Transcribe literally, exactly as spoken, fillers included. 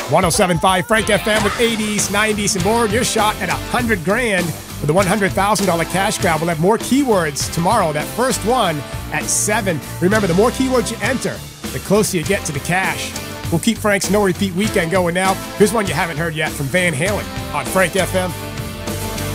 one oh seven point five Frank F M with eighties, nineties, and more. Your shot at one hundred grand with the one hundred thousand dollars cash grab. We'll have more keywords tomorrow. That first one at seven. Remember, the more keywords you enter, the closer you get to the cash. We'll keep Frank's No Repeat Weekend going now. Here's one you haven't heard yet from Van Halen on Frank F M.